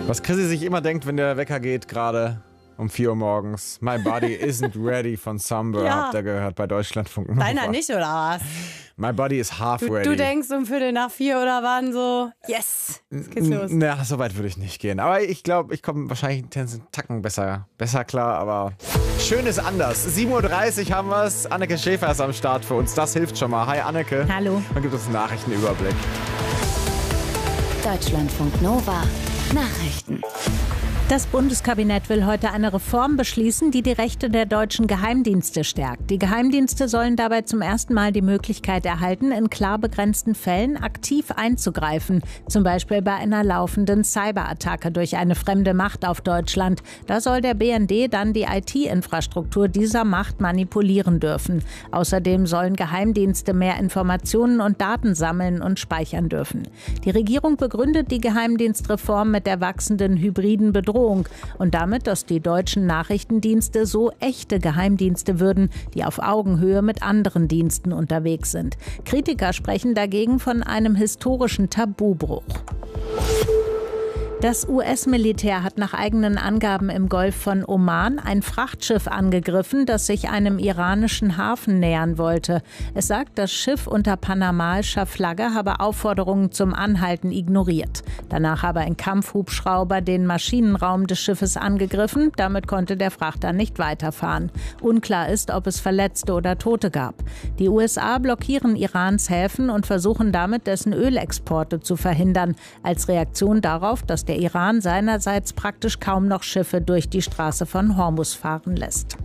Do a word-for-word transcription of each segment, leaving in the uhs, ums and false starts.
Was Chrissy sich immer denkt, wenn der Wecker geht, gerade um vier Uhr morgens. My body isn't ready von Samba, Ja. habt ihr gehört bei Deutschlandfunk. Deiner nicht, oder was? My body is half Du, ready. du denkst um Viertel nach vier oder wann so, yes, jetzt geht's los. Na, so weit würde ich nicht gehen. Aber ich glaube, ich komme wahrscheinlich einen Tacken besser, besser klar. Aber schön ist anders. sieben Uhr dreißig haben wir es. Anneke Schäfer ist am Start für uns. Das hilft schon mal. Hi Anneke. Hallo. Dann gibt es einen Nachrichtenüberblick. Deutschlandfunk Nova. Nachrichten. Das Bundeskabinett will heute eine Reform beschließen, die die Rechte der deutschen Geheimdienste stärkt. Die Geheimdienste sollen dabei zum ersten Mal die Möglichkeit erhalten, in klar begrenzten Fällen aktiv einzugreifen. Zum Beispiel bei einer laufenden Cyberattacke durch eine fremde Macht auf Deutschland. Da soll der B N D dann die I T-Infrastruktur dieser Macht manipulieren dürfen. Außerdem sollen Geheimdienste mehr Informationen und Daten sammeln und speichern dürfen. Die Regierung begründet die Geheimdienstreform mit der wachsenden hybriden Bedrohung und damit, dass die deutschen Nachrichtendienste so echte Geheimdienste würden, die auf Augenhöhe mit anderen Diensten unterwegs sind. Kritiker sprechen dagegen von einem historischen Tabubruch. Das U S-Militär hat nach eigenen Angaben im Golf von Oman ein Frachtschiff angegriffen, das sich einem iranischen Hafen nähern wollte. Es sagt, das Schiff unter panamaischer Flagge habe Aufforderungen zum Anhalten ignoriert. Danach habe ein Kampfhubschrauber den Maschinenraum des Schiffes angegriffen. Damit konnte der Frachter nicht weiterfahren. Unklar ist, ob es Verletzte oder Tote gab. Die U S A blockieren Irans Häfen und versuchen damit, dessen Ölexporte zu verhindern. Als Reaktion darauf, dass der Iran seinerseits praktisch kaum noch Schiffe durch die Straße von Hormuz fahren lässt.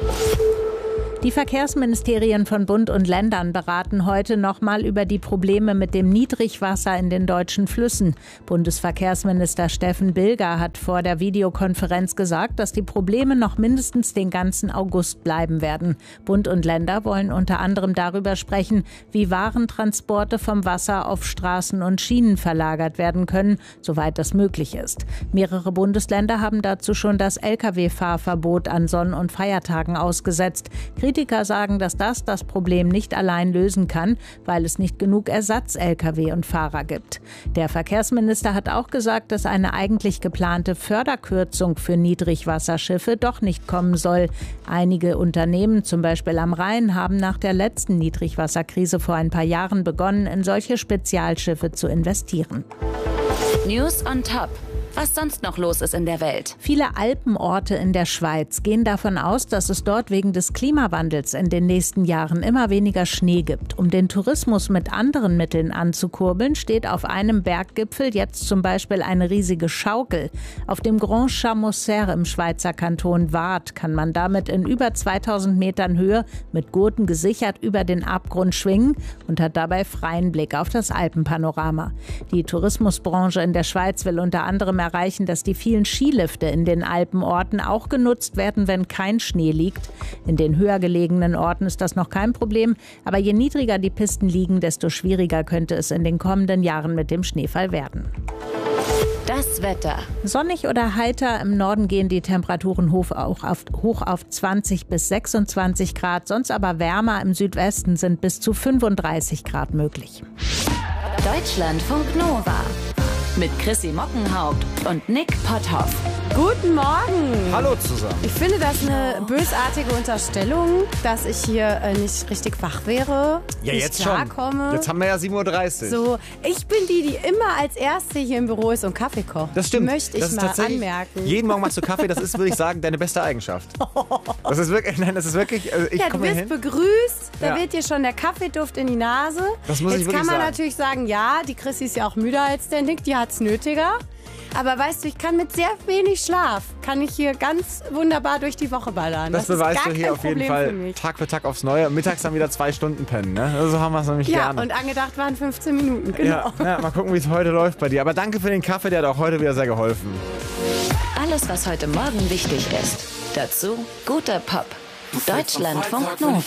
Die Verkehrsministerien von Bund und Ländern beraten heute noch mal über die Probleme mit dem Niedrigwasser in den deutschen Flüssen. Bundesverkehrsminister Steffen Bilger hat vor der Videokonferenz gesagt, dass die Probleme noch mindestens den ganzen August bleiben werden. Bund und Länder wollen unter anderem darüber sprechen, wie Warentransporte vom Wasser auf Straßen und Schienen verlagert werden können, soweit das möglich ist. Mehrere Bundesländer haben dazu schon das L K W-Fahrverbot an Sonn- und Feiertagen ausgesetzt. Kritiker sagen, dass das das Problem nicht allein lösen kann, weil es nicht genug Ersatz-L K W und Fahrer gibt. Der Verkehrsminister hat auch gesagt, dass eine eigentlich geplante Förderkürzung für Niedrigwasserschiffe doch nicht kommen soll. Einige Unternehmen, zum Beispiel am Rhein, haben nach der letzten Niedrigwasserkrise vor ein paar Jahren begonnen, in solche Spezialschiffe zu investieren. News on Top. Was sonst noch los ist in der Welt. Viele Alpenorte in der Schweiz gehen davon aus, dass es dort wegen des Klimawandels in den nächsten Jahren immer weniger Schnee gibt. Um den Tourismus mit anderen Mitteln anzukurbeln, steht auf einem Berggipfel jetzt zum Beispiel eine riesige Schaukel. Auf dem Grand Chamoiseau im Schweizer Kanton Waadt kann man damit in über zweitausend Metern Höhe mit Gurten gesichert über den Abgrund schwingen und hat dabei freien Blick auf das Alpenpanorama. Die Tourismusbranche in der Schweiz will unter anderem erreichen, dass die vielen Skilifte in den Alpenorten auch genutzt werden, wenn kein Schnee liegt. In den höher gelegenen Orten ist das noch kein Problem, aber je niedriger die Pisten liegen, desto schwieriger könnte es in den kommenden Jahren mit dem Schneefall werden. Das Wetter. Sonnig oder heiter, im Norden gehen die Temperaturen hoch auf, auf, hoch auf zwanzig bis sechsundzwanzig Grad, sonst aber wärmer. Im Südwesten sind bis zu fünfunddreißig Grad möglich. Deutschlandfunk Nova. Mit Chrissy Mockenhaupt und Nick Potthoff. Guten Morgen. Hallo zusammen. Ich finde das eine bösartige Unterstellung, dass ich hier äh, nicht richtig wach wäre, Ja, nicht jetzt schon. klarkomme. Jetzt haben wir ja sieben Uhr dreißig. So, ich bin die, die immer als Erste hier im Büro ist und Kaffee kocht. Das stimmt. Möchte ich das ist mal tatsächlich, anmerken. Jeden Morgen machst du Kaffee, das ist, würde ich sagen, deine beste Eigenschaft. Das ist wirklich, nein, das ist wirklich, also ich Ja, du komme hier wirst hin. begrüßt, da Ja. wird dir schon der Kaffeeduft in die Nase. Das muss ich Jetzt wirklich kann man sagen. natürlich sagen, ja, die Chrissy ist ja auch müder als der Nick, die hat's nötiger. Aber weißt du, ich kann mit sehr wenig Schlaf, kann ich hier ganz wunderbar durch die Woche ballern. Das, Das, beweist ist gar du hier kein auf jeden Problem für Fall mich. Tag für Tag aufs Neue. Mittags dann wieder zwei Stunden pennen, ne? So haben wir es nämlich Ja, gerne. und angedacht waren fünfzehn Minuten, genau. Ja, ja, mal gucken, wie es heute läuft bei dir. Aber danke für den Kaffee, der hat auch heute wieder sehr geholfen. Alles, was heute Morgen wichtig ist. Dazu guter Pop. Deutschlandfunk Nova.